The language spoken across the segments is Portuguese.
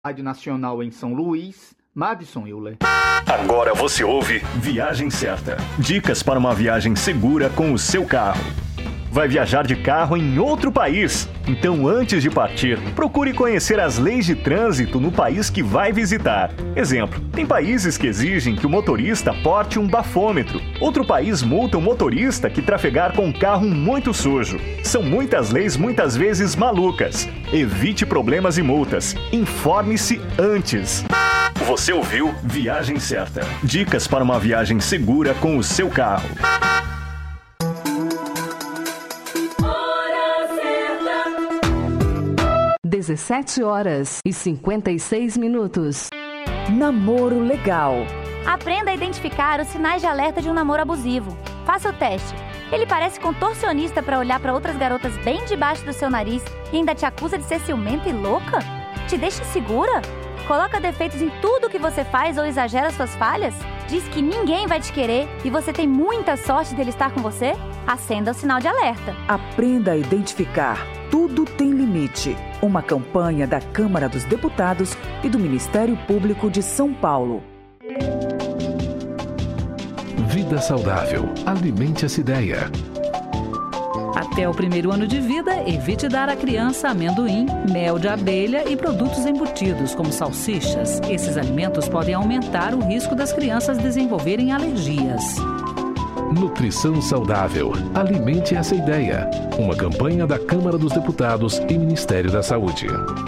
Rádio Nacional em São Luís, Madison Euler. Agora você ouve Viagem Certa. Dicas para uma viagem segura com o seu carro. Vai viajar de carro em outro país? Então, antes de partir, procure conhecer as leis de trânsito no país que vai visitar. Exemplo, tem países que exigem que o motorista porte um bafômetro. Outro país multa o motorista que trafegar com um carro muito sujo. São muitas leis, muitas vezes malucas. Evite problemas e multas. Informe-se antes. Você ouviu Viagem Certa. Dicas para uma viagem segura com o seu carro. 17h56. Namoro legal. Aprenda a identificar os sinais de alerta de um namoro abusivo. Faça o teste. Ele parece contorcionista para olhar para outras garotas bem debaixo do seu nariz e ainda te acusa de ser ciumenta e louca? Te deixa insegura? Coloca defeitos em tudo que você faz ou exagera suas falhas? Diz que ninguém vai te querer e você tem muita sorte dele estar com você? Acenda o sinal de alerta. Aprenda a identificar. Tudo tem limite. Uma campanha da Câmara dos Deputados e do Ministério Público de São Paulo. Vida saudável. Alimente essa ideia. Até o primeiro ano de vida, evite dar à criança amendoim, mel de abelha e produtos embutidos, como salsichas. Esses alimentos podem aumentar o risco das crianças desenvolverem alergias. Nutrição saudável. Alimente essa ideia. Uma campanha da Câmara dos Deputados e Ministério da Saúde.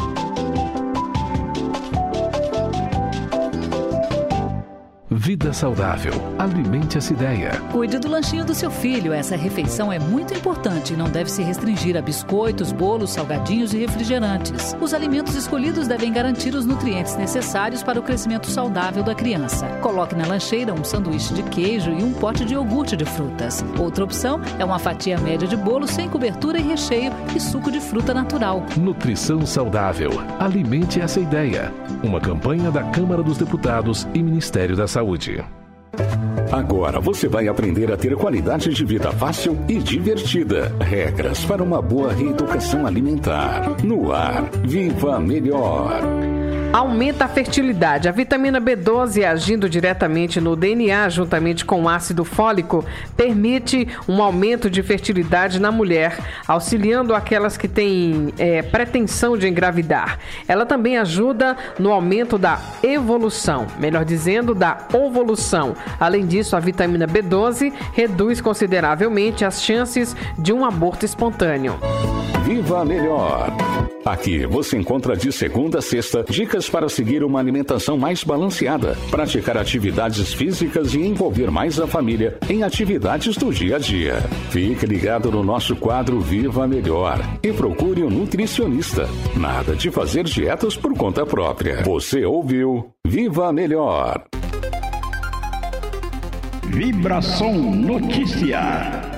Vida saudável. Alimente essa ideia. Cuide do lanchinho do seu filho. Essa refeição é muito importante e não deve se restringir a biscoitos, bolos, salgadinhos e refrigerantes. Os alimentos escolhidos devem garantir os nutrientes necessários para o crescimento saudável da criança. Coloque na lancheira um sanduíche de queijo e um pote de iogurte de frutas. Outra opção é uma fatia média de bolo sem cobertura e recheio e suco de fruta natural. Nutrição saudável. Alimente essa ideia. Uma campanha da Câmara dos Deputados e Ministério da Saúde. Agora você vai aprender a ter qualidade de vida fácil e divertida. Regras para uma boa reeducação alimentar. No ar, Viva Melhor. Aumenta a fertilidade. A vitamina B12, agindo diretamente no DNA, juntamente com o ácido fólico, permite um aumento de fertilidade na mulher, auxiliando aquelas que têm pretensão de engravidar. Ela também ajuda no aumento da evolução, melhor dizendo, da ovolução. Além disso, a vitamina B12 reduz consideravelmente as chances de um aborto espontâneo. Viva Melhor. Aqui você encontra de segunda a sexta dicas para seguir uma alimentação mais balanceada, praticar atividades físicas e envolver mais a família em atividades do dia a dia. Fique ligado no nosso quadro Viva Melhor e procure um nutricionista. Nada de fazer dietas por conta própria. Você ouviu Viva Melhor. Vibração Notícia.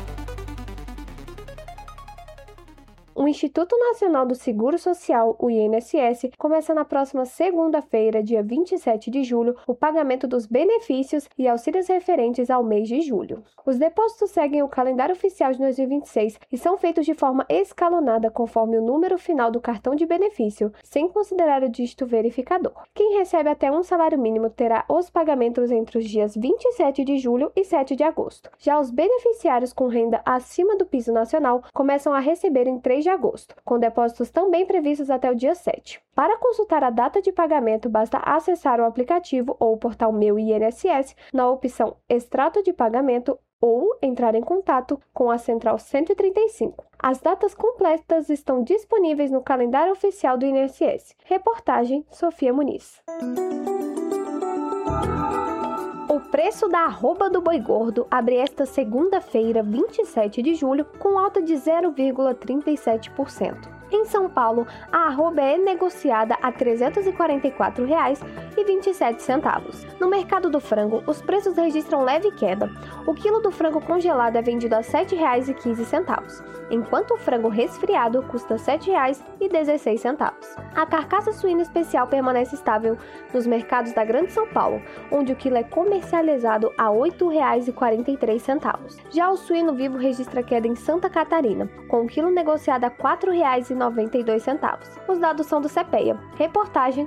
O Instituto Nacional do Seguro Social, o INSS, começa na próxima segunda-feira, dia 27 de julho, o pagamento dos benefícios e auxílios referentes ao mês de julho. Os depósitos seguem o calendário oficial de 2026 e são feitos de forma escalonada conforme o número final do cartão de benefício, sem considerar o dígito verificador. Quem recebe até um salário mínimo terá os pagamentos entre os dias 27 de julho e 7 de agosto. Já os beneficiários com renda acima do piso nacional começam a receber em 3 de agosto, com depósitos também previstos até o dia 7. Para consultar a data de pagamento, basta acessar o aplicativo ou o portal Meu INSS na opção Extrato de Pagamento ou entrar em contato com a Central 135. As datas completas estão disponíveis no calendário oficial do INSS. Reportagem Sofia Muniz. O preço da arroba do boi gordo abre esta segunda-feira, 27 de julho, com alta de 0,37%. Em São Paulo, a arroba é negociada a R$ 344,27. No mercado do frango, os preços registram leve queda. O quilo do frango congelado é vendido a R$ 7,15, enquanto o frango resfriado custa R$ 7,16. A carcaça suína especial permanece estável nos mercados da Grande São Paulo, onde o quilo é comercializado a R$ 8,43. Já o suíno vivo registra queda em Santa Catarina, com o quilo negociado a R$ 4,90. R$1,92. Os dados são do CPEA. Reportagem